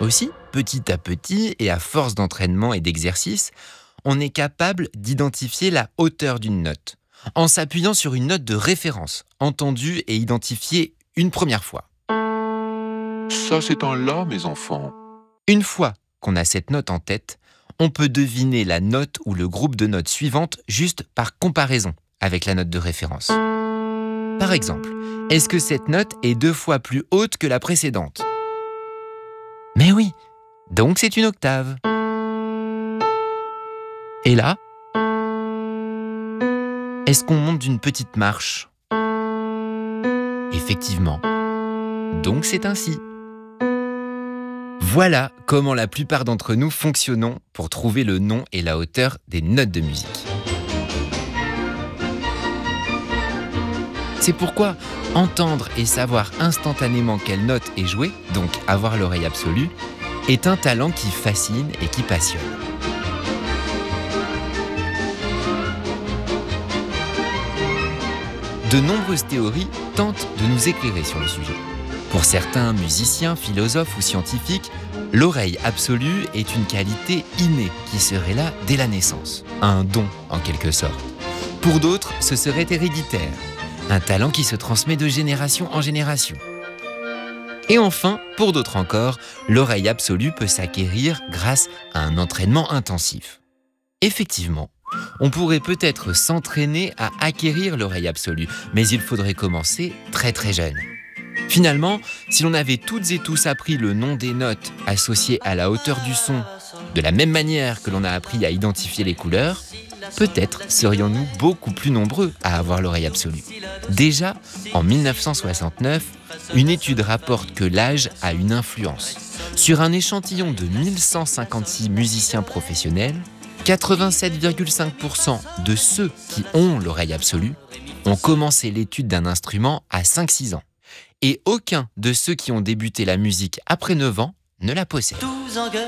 Aussi, petit à petit et à force d'entraînement et d'exercice, on est capable d'identifier la hauteur d'une note en s'appuyant sur une note de référence, entendue et identifiée une première fois. Ça, c'est un La, mes enfants. Une fois qu'on a cette note en tête, on peut deviner la note ou le groupe de notes suivantes juste par comparaison avec la note de référence. Par exemple, est-ce que cette note est 2 fois plus haute que la précédente ? Mais oui, donc c'est une octave. Et là, est-ce qu'on monte d'une petite marche ? Effectivement. Donc c'est ainsi. Voilà comment la plupart d'entre nous fonctionnons pour trouver le nom et la hauteur des notes de musique. C'est pourquoi entendre et savoir instantanément quelle note est jouée, donc avoir l'oreille absolue, est un talent qui fascine et qui passionne. De nombreuses théories tentent de nous éclairer sur le sujet. Pour certains musiciens, philosophes ou scientifiques, l'oreille absolue est une qualité innée qui serait là dès la naissance, un don en quelque sorte. Pour d'autres, ce serait héréditaire, un talent qui se transmet de génération en génération. Et enfin, pour d'autres encore, l'oreille absolue peut s'acquérir grâce à un entraînement intensif. Effectivement, on pourrait peut-être s'entraîner à acquérir l'oreille absolue, mais il faudrait commencer très très jeune. Finalement, si l'on avait toutes et tous appris le nom des notes associées à la hauteur du son, de la même manière que l'on a appris à identifier les couleurs, peut-être serions-nous beaucoup plus nombreux à avoir l'oreille absolue. Déjà, en 1969, une étude rapporte que l'âge a une influence. Sur un échantillon de 1156 musiciens professionnels, 87,5% de ceux qui ont l'oreille absolue ont commencé l'étude d'un instrument à 5-6 ans. Et aucun de ceux qui ont débuté la musique après 9 ans ne la possède.